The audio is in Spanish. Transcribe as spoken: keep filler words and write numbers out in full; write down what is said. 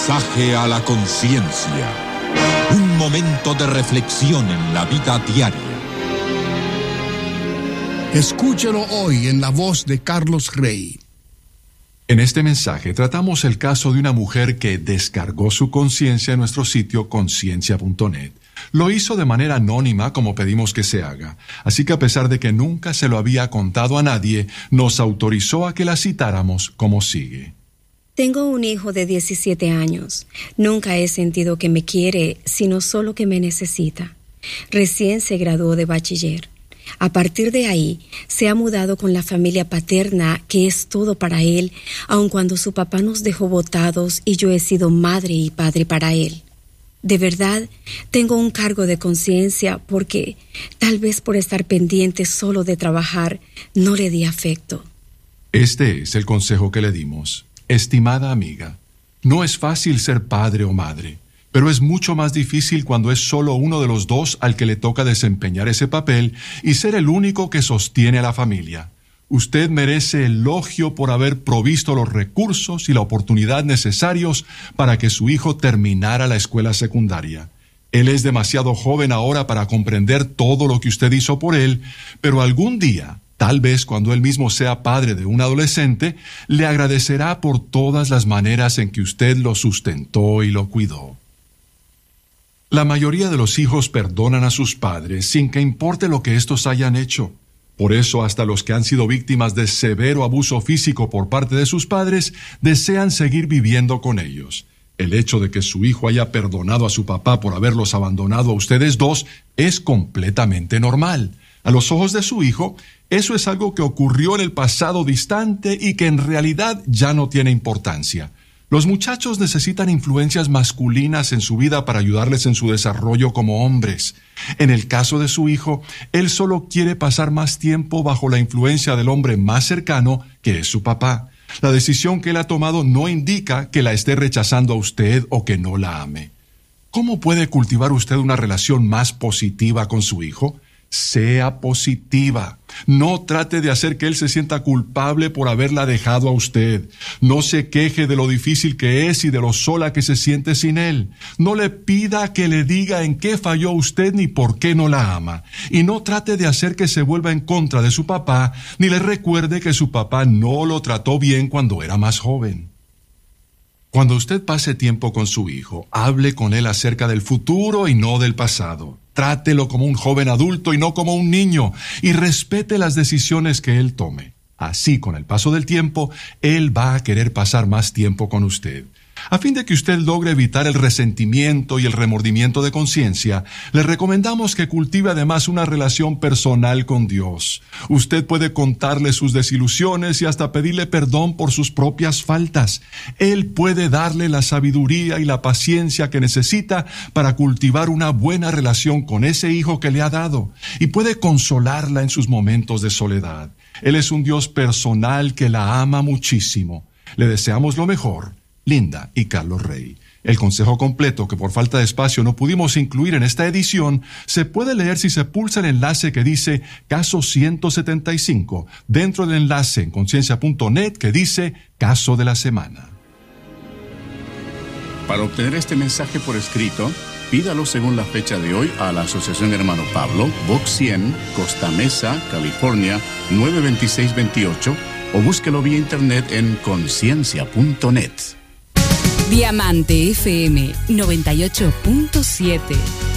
Mensaje a la conciencia. Un momento de reflexión en la vida diaria. Escúchelo hoy en la voz de Carlos Rey. En este mensaje tratamos el caso de una mujer que descargó su conciencia en nuestro sitio conciencia punto net. Lo hizo de manera anónima como pedimos que se haga, así que a pesar de que nunca se lo había contado a nadie, nos autorizó a que la citáramos como sigue. Tengo un hijo de diecisiete años. Nunca he sentido que me quiere, sino solo que me necesita. Recién se graduó de bachiller. A partir de ahí, se ha mudado con la familia paterna, que es todo para él, aun cuando su papá nos dejó botados y yo he sido madre y padre para él. De verdad, tengo un cargo de conciencia porque, tal vez por estar pendiente solo de trabajar, no le di afecto. Este es el consejo que le dimos. Estimada amiga, no es fácil ser padre o madre, pero es mucho más difícil cuando es solo uno de los dos al que le toca desempeñar ese papel y ser el único que sostiene a la familia. Usted merece elogio por haber provisto los recursos y la oportunidad necesarios para que su hijo terminara la escuela secundaria. Él es demasiado joven ahora para comprender todo lo que usted hizo por él, pero algún día, tal vez cuando él mismo sea padre de un adolescente, le agradecerá por todas las maneras en que usted lo sustentó y lo cuidó. La mayoría de los hijos perdonan a sus padres sin que importe lo que estos hayan hecho. Por eso, hasta los que han sido víctimas de severo abuso físico por parte de sus padres desean seguir viviendo con ellos. El hecho de que su hijo haya perdonado a su papá por haberlos abandonado a ustedes dos es completamente normal. A los ojos de su hijo, eso es algo que ocurrió en el pasado distante y que en realidad ya no tiene importancia. Los muchachos necesitan influencias masculinas en su vida para ayudarles en su desarrollo como hombres. En el caso de su hijo, él solo quiere pasar más tiempo bajo la influencia del hombre más cercano, que es su papá. La decisión que él ha tomado no indica que la esté rechazando a usted o que no la ame. ¿Cómo puede cultivar usted una relación más positiva con su hijo? Sea positiva. No trate de hacer que él se sienta culpable por haberla dejado a usted. No se queje de lo difícil que es y de lo sola que se siente sin él. No le pida que le diga en qué falló usted ni por qué no la ama. Y no trate de hacer que se vuelva en contra de su papá, ni le recuerde que su papá no lo trató bien cuando era más joven. Cuando usted pase tiempo con su hijo, hable con él acerca del futuro y no del pasado. Trátelo como un joven adulto y no como un niño, y respete las decisiones que él tome. Así, con el paso del tiempo, él va a querer pasar más tiempo con usted. A fin de que usted logre evitar el resentimiento y el remordimiento de conciencia, le recomendamos que cultive además una relación personal con Dios. Usted puede contarle sus desilusiones y hasta pedirle perdón por sus propias faltas. Él puede darle la sabiduría y la paciencia que necesita para cultivar una buena relación con ese hijo que le ha dado, y puede consolarla en sus momentos de soledad. Él es un Dios personal que la ama muchísimo. Le deseamos lo mejor. Linda y Carlos Rey. El consejo completo, que por falta de espacio no pudimos incluir en esta edición, se puede leer si se pulsa el enlace que dice Caso ciento setenta y cinco, dentro del enlace en conciencia punto net que dice Caso de la Semana. Para obtener este mensaje por escrito, pídalo según la fecha de hoy a la Asociación Hermano Pablo, Box cien, Costa Mesa, California, nueve dos seis dos ocho, o búsquelo vía internet en conciencia punto net. Diamante F M noventa y ocho punto siete.